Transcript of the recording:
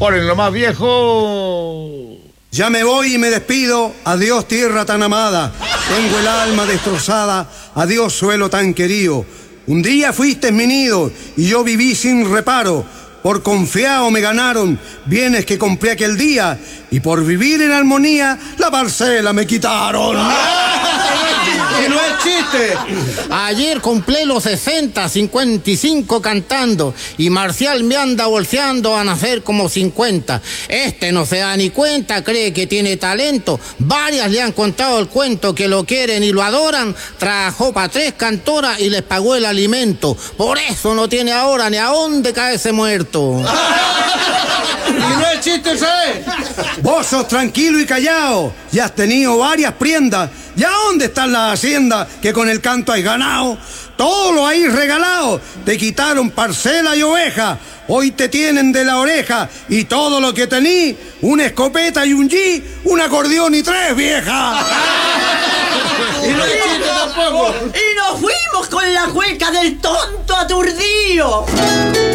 Ponen lo más viejo. Ya me voy y me despido. Adiós, tierra tan amada. Tengo el alma destrozada. Adiós, suelo tan querido. Un día fuiste mi nido y yo viví sin reparo. Por confiado me ganaron bienes que compré aquel día y por vivir en armonía la parcela me quitaron. Y no es chiste. Ayer cumplí los 60, 55 cantando y Marcial me anda bolseando a nacer como 50. Este no se da ni cuenta, cree que tiene talento. Varias le han contado el cuento que lo quieren y lo adoran. Trabajó para 3 cantoras y les pagó el alimento. Por eso no tiene ahora ni a dónde caerse muerto. Y no es chiste, ¿sabes? Vos sos tranquilo y callado y has tenido varias prendas. ¿Ya dónde están las haciendas que con el canto hay ganado? Todo lo hay regalado. Te quitaron parcela y oveja. Hoy te tienen de la oreja y todo lo que tení, una escopeta y un G, un acordeón y 3 viejas. Y no es chiste tampoco. Y nos fuimos con la cueca del tonto aturdido.